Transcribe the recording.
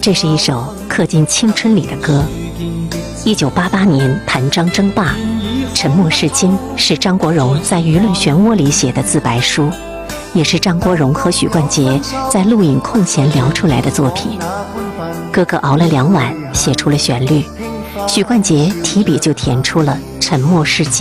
这是一首刻进青春里的歌。1988年谭张争霸，沉默是金是张国荣在舆论漩涡里写的自白书，也是张国荣和许冠杰在录影空闲聊出来的作品。哥哥熬了2晚写出了旋律，许冠杰提笔就填出了沉默是金。